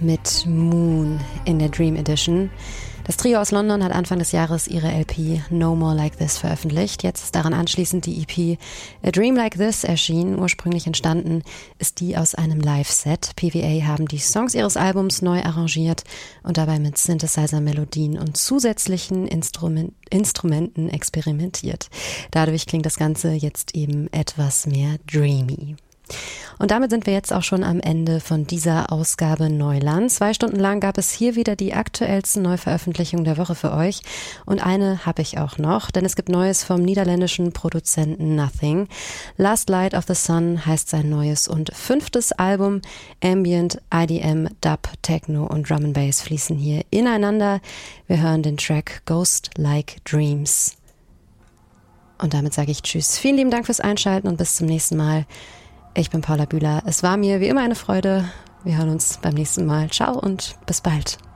mit Moon in der Dream Edition. Das Trio aus London hat Anfang des Jahres ihre LP No More Like This veröffentlicht. Jetzt ist daran anschließend die EP A Dream Like This erschienen. Ursprünglich entstanden ist die aus einem Live-Set. PVA haben die Songs ihres Albums neu arrangiert und dabei mit Synthesizer-Melodien und zusätzlichen Instrumenten experimentiert. Dadurch klingt das Ganze jetzt eben etwas mehr dreamy. Und damit sind wir jetzt auch schon am Ende von dieser Ausgabe Neuland. 2 Stunden lang gab es hier wieder die aktuellsten Neuveröffentlichungen der Woche für euch. Und eine habe ich auch noch, denn es gibt Neues vom niederländischen Produzenten Nothing. Last Light of the Sun heißt sein neues und 5. Album. Ambient, IDM, Dub, Techno und Drum and Bass fließen hier ineinander. Wir hören den Track Ghost Like Dreams. Und damit sage ich Tschüss. Vielen lieben Dank fürs Einschalten und bis zum nächsten Mal. Ich bin Paula Bühler. Es war mir wie immer eine Freude. Wir hören uns beim nächsten Mal. Ciao und bis bald.